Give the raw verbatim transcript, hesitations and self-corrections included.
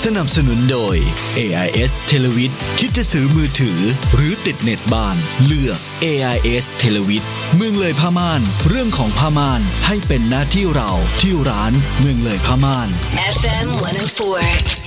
นับสนุนโดย เอ ไอ เอส Televid คิดจะซื้อมือถือหรือติดเน็ตบ้านเลือก เอ ไอ เอส Televid เมืองเลยผ้าม่านเรื่องของผ้าม่านให้เป็นหน้าที่เราที่ร้านเมืองเลยผ้าม่านเอฟ เอ็ม หนึ่งศูนย์สี่